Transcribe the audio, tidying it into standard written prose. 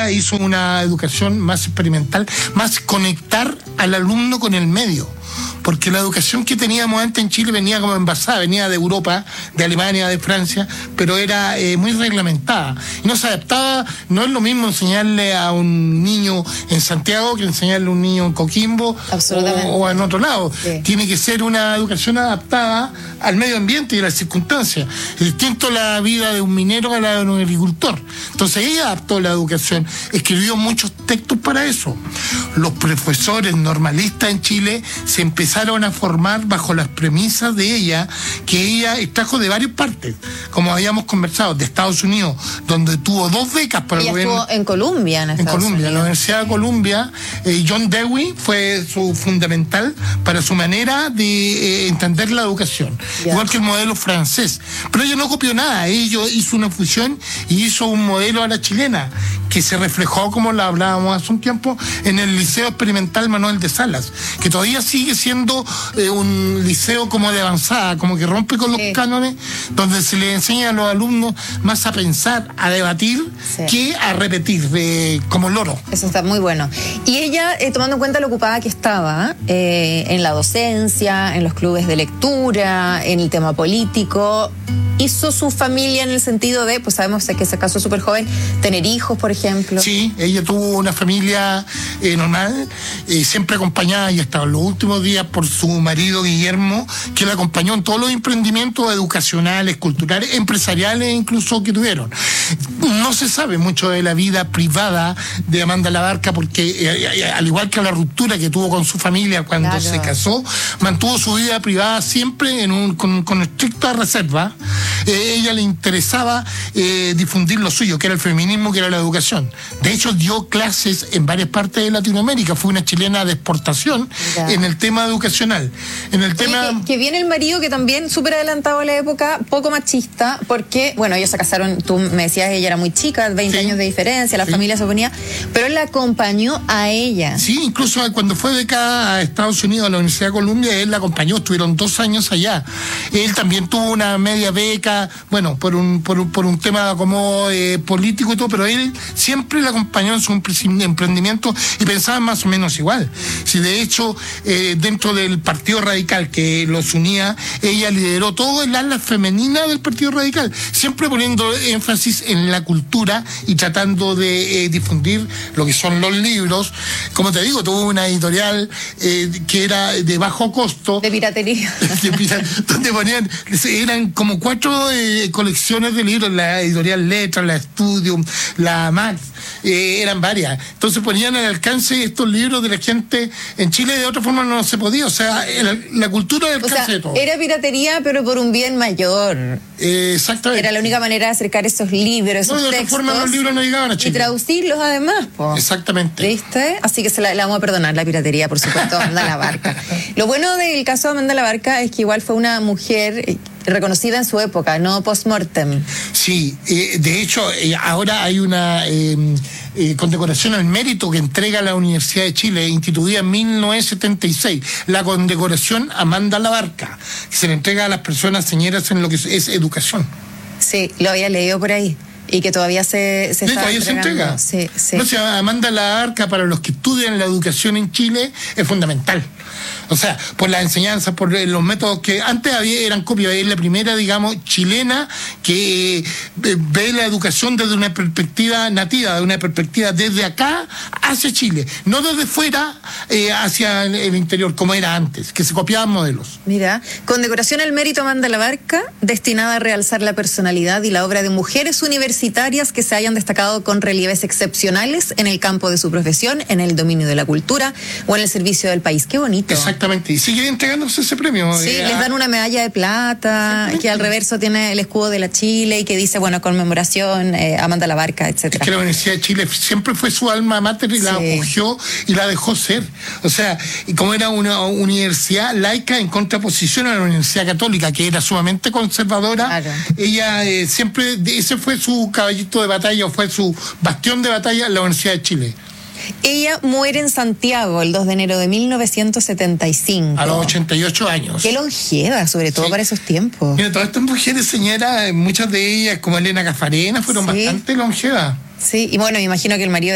ella hizo una educación más experimental, más conectar al alumno con el medio. Porque la educación que teníamos antes en Chile venía como envasada, venía de Europa, de Alemania, de Francia, pero era muy reglamentada. Y no se adaptaba, no es lo mismo enseñarle a un niño en Santiago que enseñarle a un niño en Coquimbo o en otro lado. Sí. Tiene que ser una educación adaptada al medio ambiente y a las circunstancias. Es distinto la vida de un minero a la de un agricultor. Entonces ella adaptó la educación, escribió muchos textos para eso. Los profesores normalistas en Chile se empezaron a formar bajo las premisas de ella, que ella trajo de varias partes, como habíamos conversado, de Estados Unidos, donde tuvo 2 becas para el gobierno. Estuvo en Columbia, en la Universidad de Columbia. John Dewey fue su fundamental para su manera de entender la educación, igual que el modelo francés. Pero ella no copió nada, ella hizo una fusión y hizo un modelo a la chilena, que se reflejó, como la hablábamos hace un tiempo, en el Liceo Experimental Manuel de Salas, que todavía sigue siendo un liceo como de avanzada, como que rompe con los cánones, donde se le enseña a los alumnos más a pensar, a debatir, que a repetir, como loro. Eso está muy bueno. Y ella, tomando en cuenta lo ocupada que estaba en la docencia, en los clubes de lectura, en el tema político, hizo su familia en el sentido de, pues sabemos que se casó súper joven, tener hijos, por ejemplo. Sí, ella tuvo una familia normal, siempre acompañada, y hasta los últimos días, por su marido Guillermo, que la acompañó en todos los emprendimientos educacionales, culturales, empresariales incluso que tuvieron. No se sabe mucho de la vida privada de Amanda Labarca, porque al igual que la ruptura que tuvo con su familia cuando se casó, mantuvo su vida privada siempre con estricta reserva. Ella le interesaba difundir lo suyo, que era el feminismo, que era la educación. De hecho, dio clases en varias partes de Latinoamérica. Fue una chilena de exportación en el tema educacional. En el tema... que viene el marido, que también súper adelantado a la época, poco machista, porque, bueno, ellos se casaron, tú me decías, ella era muy chica, 20 años de diferencia, la familia se oponía, pero él la acompañó a ella. Sí, incluso cuando fue becada a Estados Unidos, a la Universidad de Columbia, él la acompañó, estuvieron 2 años allá. Él también tuvo una media beca, bueno, por un tema como político y todo, pero él siempre la acompañó en su emprendimiento y pensaban más o menos igual. Si de hecho, dentro del Partido Radical que los unía, ella lideró todo el ala femenina del Partido Radical, siempre poniendo énfasis en la cultura y tratando de difundir lo que son los libros. Como te digo, tuvo una editorial que era de bajo costo. De piratería. Donde ponían, eran como 4 colecciones de libros, la editorial Letras, la Studium, la Max, eran varias. Entonces ponían al alcance estos libros de la gente. En Chile de otra forma no se podía, o sea, la cultura del alcance de todo. Era piratería, pero por un bien mayor. Exactamente. Era la única manera de acercar esos libros, esos textos. De otra forma los libros no llegaban a Chile. Y traducirlos además, po. Exactamente. ¿Viste? Así que le vamos a perdonar la piratería, por supuesto, a Amanda Labarca. Lo bueno del caso de Amanda Labarca es que igual fue una mujer reconocida en su época, no post-mortem. Sí, de hecho, ahora hay una condecoración al mérito que entrega la Universidad de Chile, instituida en 1976, la condecoración Amanda Labarca, que se le entrega a las personas señeras en lo que es educación. Sí, lo había leído por ahí. Y que todavía se está todavía se entrega. Sí. No, o sea, Amanda Labarca, para los que estudian la educación en Chile, es fundamental. O sea, por la enseñanza, por los métodos que antes eran copias. Es la primera, digamos, chilena que ve la educación desde una perspectiva nativa, de una perspectiva desde acá hacia Chile, no desde fuera hacia el interior, como era antes, que se copiaban modelos. Mira, condecoración al mérito Amanda Labarca, destinada a realzar la personalidad y la obra de mujeres universitarias que se hayan destacado con relieves excepcionales en el campo de su profesión, en el dominio de la cultura o en el servicio del país. Qué bonito. Exactamente, y sigue entregándose ese premio. Sí, les dan una medalla de plata, que al reverso tiene el escudo de la Chile y que dice, bueno, conmemoración, Amanda Labarca, etcétera. Es que la Universidad de Chile siempre fue su alma mater y la acogió y la dejó ser. O sea, y como era una universidad laica en contraposición a la Universidad Católica, que era sumamente conservadora, ella siempre, ese fue su caballito de batalla, o fue su bastión de batalla en la Universidad de Chile. Ella muere en Santiago el 2 de enero de 1975. A los 88 años. Qué longeva, sobre todo para esos tiempos. Mira, todas estas mujeres, señora, muchas de ellas, como Elena Cafarena, fueron bastante longevas. Sí, y bueno, me imagino que el marido